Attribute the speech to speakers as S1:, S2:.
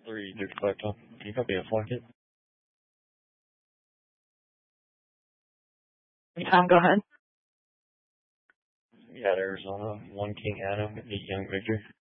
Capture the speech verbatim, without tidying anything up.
S1: Three, Victor five Tom. Can you copy a flank hit?
S2: Tom, go ahead.
S1: Yeah, Arizona, one King Adam, eight Young Victor.